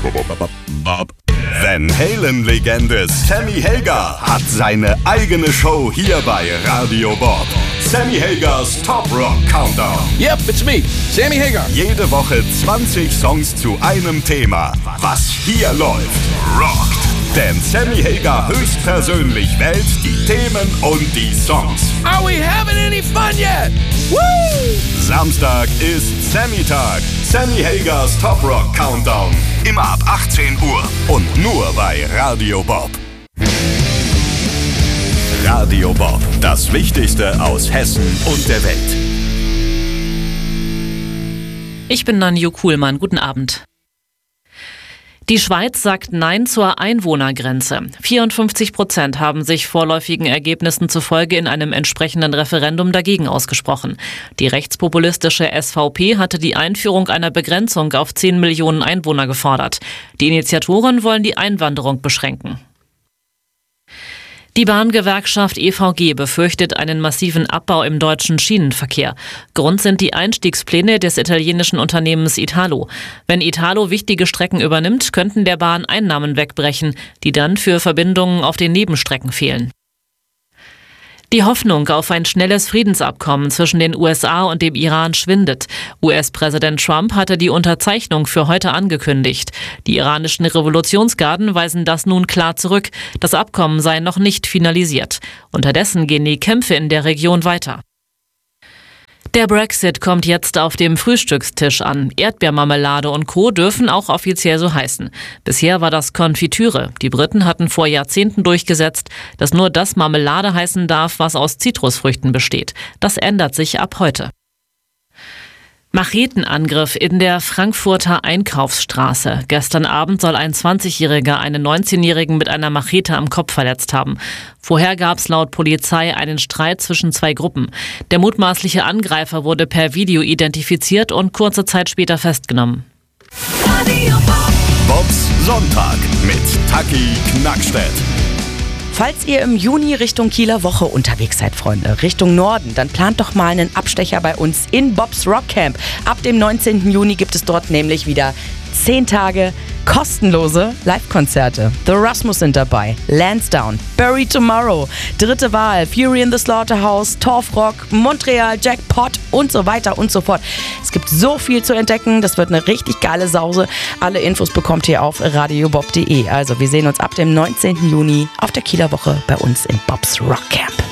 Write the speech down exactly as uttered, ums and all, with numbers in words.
Bob. Van Halen-Legende Sammy Hagar hat seine eigene Show hier bei Radio Bob. Sammy Hagars Top Rock Countdown. Yep, it's me, Sammy Hagar. Jede Woche zwanzig Songs zu einem Thema. Was hier läuft, rockt. Denn Sammy Hagar höchstpersönlich wählt die Themen und die Songs. Are we having any fun yet? Woo! Samstag ist Sammy-Tag. Sammy Hagars Top Rock Countdown. Immer ab achtzehn Uhr und nur bei Radio Bob. Radio Bob, das Wichtigste aus Hessen und der Welt. Ich bin Nanju Kuhlmann. Guten Abend. Die Schweiz sagt Nein zur Einwohnergrenze. vierundfünfzig Prozent haben sich vorläufigen Ergebnissen zufolge in einem entsprechenden Referendum dagegen ausgesprochen. Die rechtspopulistische S V P hatte die Einführung einer Begrenzung auf zehn Millionen Einwohner gefordert. Die Initiatoren wollen die Einwanderung beschränken. Die Bahngewerkschaft E V G befürchtet einen massiven Abbau im deutschen Schienenverkehr. Grund sind die Einstiegspläne des italienischen Unternehmens Italo. Wenn Italo wichtige Strecken übernimmt, könnten der Bahn Einnahmen wegbrechen, die dann für Verbindungen auf den Nebenstrecken fehlen. Die Hoffnung auf ein schnelles Friedensabkommen zwischen den U S A und dem Iran schwindet. U S-Präsident Trump hatte die Unterzeichnung für heute angekündigt. Die iranischen Revolutionsgarden weisen das nun klar zurück. Das Abkommen sei noch nicht finalisiert. Unterdessen gehen die Kämpfe in der Region weiter. Der Brexit kommt jetzt auf dem Frühstückstisch an. Erdbeermarmelade und Co. dürfen auch offiziell so heißen. Bisher war das Konfitüre. Die Briten hatten vor Jahrzehnten durchgesetzt, dass nur das Marmelade heißen darf, was aus Zitrusfrüchten besteht. Das ändert sich ab heute. Machetenangriff in der Frankfurter Einkaufsstraße. Gestern Abend soll ein zwanzigjähriger einen neunzehnjährigen mit einer Machete am Kopf verletzt haben. Vorher gab es laut Polizei einen Streit zwischen zwei Gruppen. Der mutmaßliche Angreifer wurde per Video identifiziert und kurze Zeit später festgenommen. Bobs Sonntag mit Taki Knackstedt. Falls ihr im Juni Richtung Kieler Woche unterwegs seid, Freunde, Richtung Norden, dann plant doch mal einen Abstecher bei uns in Bobs Rock Camp. Ab dem neunzehnten Juni gibt es dort nämlich wieder zehn Tage kostenlose Live-Konzerte. The Rasmus sind dabei, Lansdowne, Bury Tomorrow, Dritte Wahl, Fury in the Slaughterhouse, Torfrock, Montreal, Jackpot und so weiter und so fort. Es gibt so viel zu entdecken, das wird eine richtig geile Sause. Alle Infos bekommt ihr auf radiobob punkt de. Also wir sehen uns ab dem neunzehnten Juni auf der Kieler Woche bei uns in Bobs Rock Camp.